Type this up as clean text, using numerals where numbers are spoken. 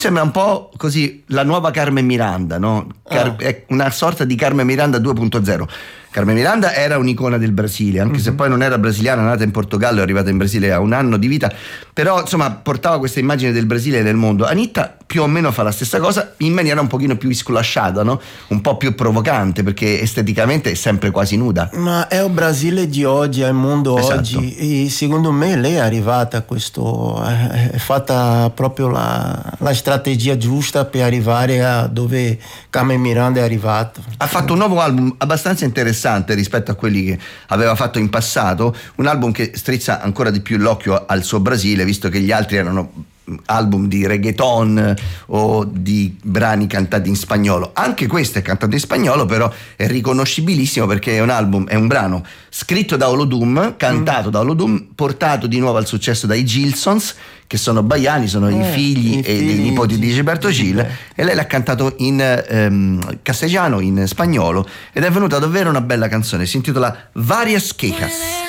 Sembra un po' così la nuova Carmen Miranda, no? È una sorta di Carmen Miranda 2.0. Carmen Miranda era un'icona del Brasile, anche se poi non era brasiliana, nata in Portogallo, è arrivata in Brasile a 1 anno di vita, però insomma portava questa immagine del Brasile nel mondo. Anitta più o meno fa la stessa cosa in maniera un pochino più sculacciata, no? Un po' più provocante, perché esteticamente è sempre quasi nuda. Ma è il Brasile di oggi, è il mondo oggi, e secondo me lei è arrivata a questo, è fatta proprio la strategia giusta per arrivare a dove Carmen Miranda è arrivato. Ha fatto un nuovo album abbastanza interessante rispetto a quelli che aveva fatto in passato, un album che strizza ancora di più l'occhio al suo Brasile, visto che gli altri erano album di reggaeton o di brani cantati in spagnolo. Anche questo è cantato in spagnolo, però è riconoscibilissimo perché è un brano scritto da Olodum, cantato da Olodum, portato di nuovo al successo dai Gilsons, che sono baiani, sono i figli e dei nipoti di Gilberto Gil, e lei l'ha cantato in castellano, in spagnolo, ed è venuta davvero una bella canzone. Si intitola Varias Quejas.